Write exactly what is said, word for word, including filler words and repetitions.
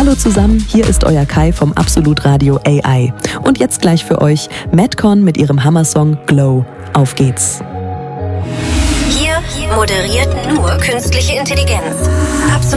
Hallo zusammen, hier ist euer Kai vom Absolut Radio A I. Und jetzt gleich für euch Madcon mit ihrem Hammersong Glow. Auf geht's. Hier moderiert nur künstliche Intelligenz. Absolut.